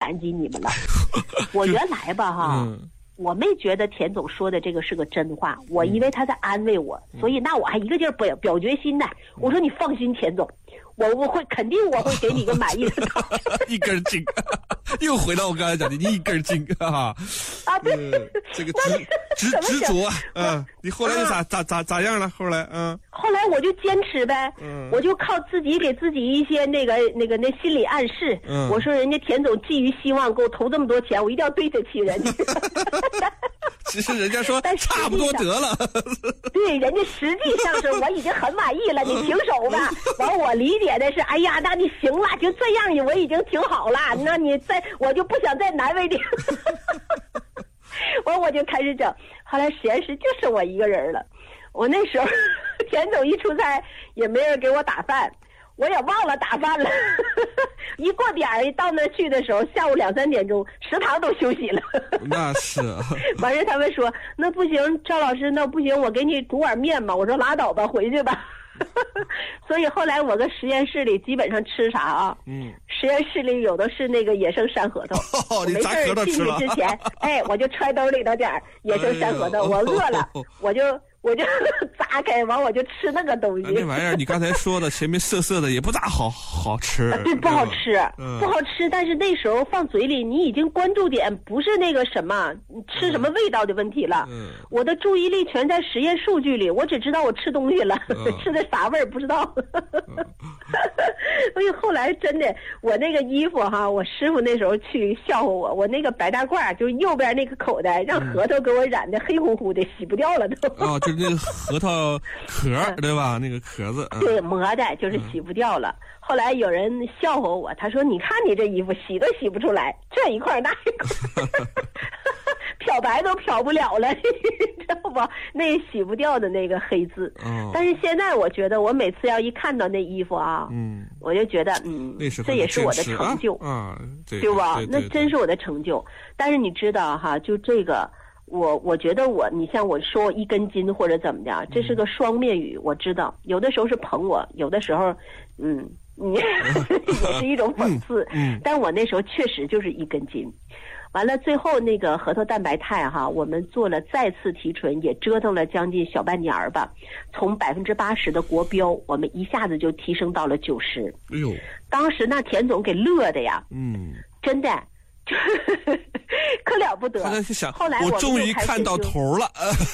感激你们了。我原来吧哈。我没觉得田总说的这个是个真话，我以为他在安慰我，所以那我还一个劲儿表决心呢。我说你放心，田总，我会肯定我会给你一个满意的答案。 一根筋，又回到我刚才讲的，你一根筋啊！ 啊，对， 这个执着啊，你后来又咋样了？后来后来我就坚持呗，我就靠自己给自己一些那心理暗示。我说人家田总寄予希望给我投这么多钱，我一定要对得起人家。 其实人家说差不多得了。 对，人家实际上是我已经很满意了，你停手吧。完，我理解的是，哎呀，那你行了，就这样，我已经挺好了。那你我就不想再难为你。完，我就开始整。后来实验室就剩我一个人了。我那时候田总一出差，也没人给我打饭。我也忘了打饭了，一过点儿到那去的时候，下午2、3点钟，食堂都休息了。 那是。 完事他们说那不行，赵老师那不行，我给你煮碗面吧。我说拉倒吧，回去吧。所以后来我搁实验室里基本上吃啥啊？实验室里有的是那个野生山核桃。 你砸核桃吃了？ 没事进去之前，我就揣兜里头点儿野生山核桃。我饿了，我就砸开，完我就吃那个东西。 那玩意儿你刚才说的前面涩涩的也不咋好吃。 对，不好吃，不好吃。但是那时候放嘴里，你已经关注点不是那个什么吃什么味道的问题了。我的注意力全在实验数据里，我只知道我吃东西了，吃的啥味儿不知道。所以后来真的，我那个衣服哈，我师傅那时候去笑话我，我那个白大褂就是右边那个口袋，让核桃给我染的黑乎乎的，洗不掉了都。 就是那个核桃壳对吧？那个壳子。 对，磨的就是洗不掉了。后来有人笑话我，他说：“你看你这衣服洗都洗不出来，这一块那一块，漂白都漂不了了，你知道不？那洗不掉的那个黑字。”但是现在我觉得，我每次要一看到那衣服啊，我就觉得，这也是我的成就啊， 对吧？那真是我的成就。但是你知道哈，就这个。我觉得你像我说一根筋或者怎么的，这是个双面语。我知道有的时候是捧我，有的时候，也是一种讽刺。但我那时候确实就是一根筋。完了，最后那个核桃蛋白肽哈，我们做了再次提纯，也折腾了将近小半年吧。从80%的国标，我们一下子就提升到了90%。 哎呦！ 当时那田总给乐的呀，真的。可了不得！ 后来我终于看到头了。